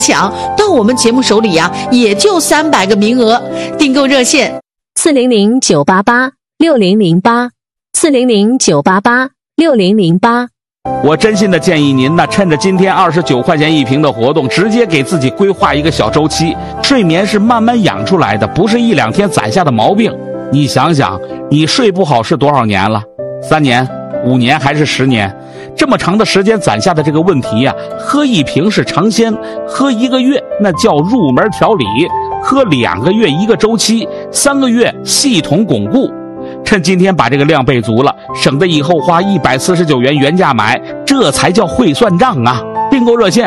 抢，到我们节目手里呀，也就300个名额。订购热线 400-988-6008，400-988-6008。 我真心的建议您呢，趁着今天29块钱一瓶的活动，直接给自己规划一个小周期。睡眠是慢慢养出来的，不是1-2天攒下的毛病。你想想，你睡不好是多少年了？3年、5年还是10年？这么长的时间攒下的这个问题呀，喝1瓶是尝鲜，喝1个月那叫入门调理，喝2个月1个周期，3个月系统巩固。趁今天把这个量备足了，省得以后花149元原价买，这才叫会算账啊！订购热线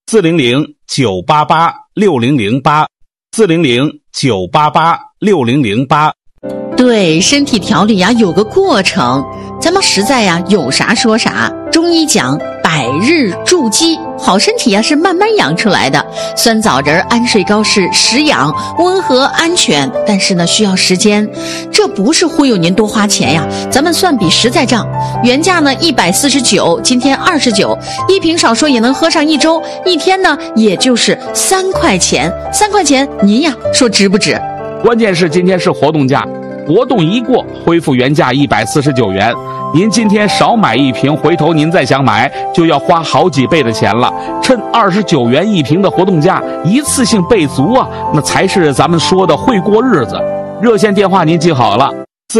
400-988-6008，400-988-6008。 对，身体调理呀有个过程，咱们实在呀有啥说啥。中医讲百日筑基，好身体呀是慢慢养出来的。酸枣仁、安睡膏是实养、温和、安全，但是呢需要时间。这不是忽悠您多花钱呀，咱们算笔实在账。原价呢149，今天29，一瓶少说也能喝上1周，一天呢也就是3块钱。3块钱您呀说值不值？ 关键是今天是活动价，活动一过恢复原价149元。您今天少买1瓶，回头您再想买就要花好几倍的钱了。趁29元1瓶的活动价，一次性备足啊，那才是咱们说的会过日子。热线电话您记好了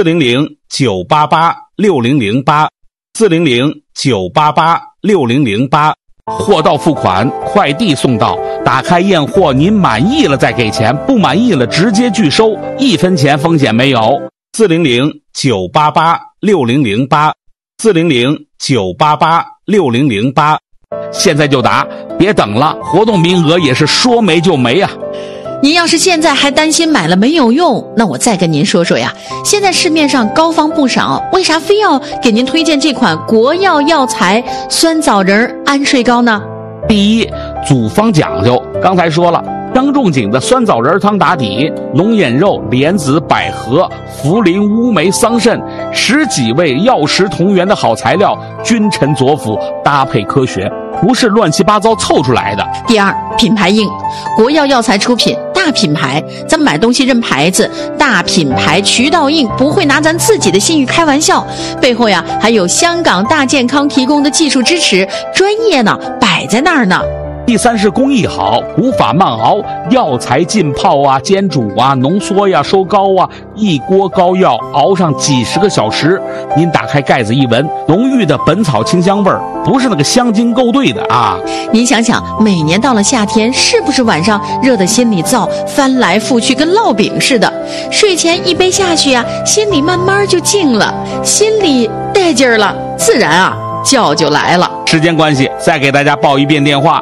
，400-988-6008，400-988-6008。货到付款，快递送到，打开验货，您满意了再给钱，不满意了直接拒收，1分钱风险没有。400-988-6008，400-988-6008。现在就打，别等了，活动名额也是说没就没啊。 您要是现在还担心买了没有用，那我再跟您说说呀。现在市面上膏方不少，为啥非要给您推荐这款国药药材酸枣仁安睡膏呢？ 第一，组方讲究，刚才说了，张仲景的酸枣仁汤打底，龙眼肉、莲子、百合、茯苓、乌梅、桑葚10几味药食同源的好材料，君臣佐辅，搭配科学，不是乱七八糟凑出来的。 第二，品牌硬，国药药材出品，大品牌，咱们买东西认牌子，大品牌渠道硬，不会拿咱自己的信誉开玩笑，背后呀还有香港大健康提供的技术支持，专业呢摆在那儿呢。 第三是工艺好，古法慢熬，药材浸泡啊、煎煮啊、浓缩呀、收膏啊，一锅膏药熬上几十个小时，您打开盖子一闻，浓郁的本草清香味儿，不是那个香精勾兑的啊。 您想想，每年到了夏天，是不是晚上热得心里燥，翻来覆去跟烙饼似的？睡前一杯下去啊，心里慢慢就静了，心里带劲儿了，自然啊觉就来了。 时间关系，再给大家报一遍电话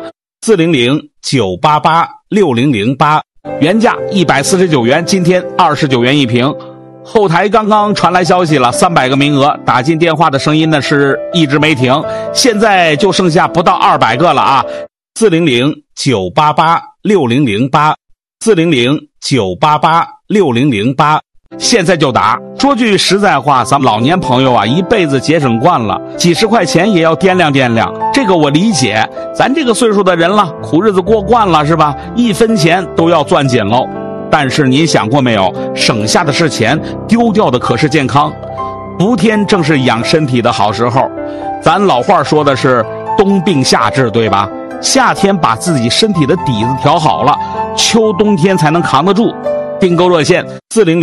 ：400-988-6008，原价149元，今天29元1瓶。后台刚刚传来消息了，300个名额，打进电话的声音呢是一直没停，现在就剩下不到200个了啊！400-988-6008，400-988-6008。现在就打。说句实在话，咱们老年朋友啊，一辈子节省惯了，几十块钱也要掂量掂量，这个我理解。咱这个岁数的人了，苦日子过惯了是吧？1分钱都要攥紧喽。但是您想过没有，省下的是钱，丢掉的可是健康。伏天正是养身体的好时候，咱老话说的是冬病夏治，对吧？夏天把自己身体的底子调好了，秋冬天才能扛得住。订购热线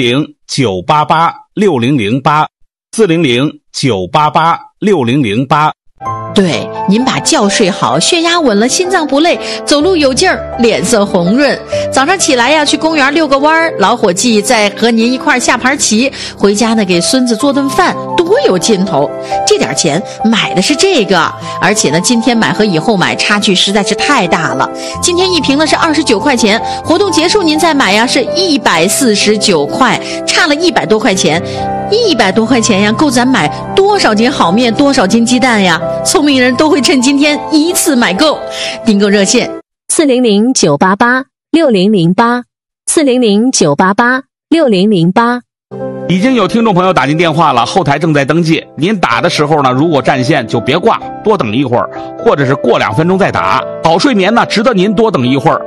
：400-988-6008，400-988-6008。 对，您把觉睡好，血压稳了，心脏不累，走路有劲儿，脸色红润。早上起来呀，去公园遛个弯儿，老伙计再和您一块儿下盘棋，回家呢给孙子做顿饭，多有劲头。这点钱买的是这个，而且呢，今天买和以后买差距实在是太大了。今天一瓶呢是29块钱，活动结束您再买呀是149块，差了100多块钱。100多块钱呀，够咱买多少斤好面，多少斤鸡蛋呀？聪明人都会趁今天一次买够。订购热线 ：400-988-6008，400-988-6008。 已经有听众朋友打进电话了，后台正在登记。您打的时候呢，如果占线就别挂，多等一会儿，或者是过2分钟再打。好睡眠呢，值得您多等一会儿。